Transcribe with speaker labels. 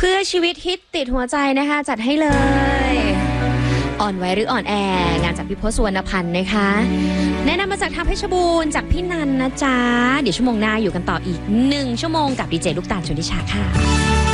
Speaker 1: พื่อชีวิตฮิตติดหัวใจนะคะจัดให้เลย อ่อนไหวหรืออ่อนแองานจากพี่พศสุวรรณพันธ์นะคะแนะนำมาจากทางเพชรบูรณ์จากพี่นันนะจ๊ะเดี๋ยวชั่วโมงหน้าอยู่กันต่ออีก1 ชั่วโมงกับดีเจลูกตาลชนทิชาค่ะ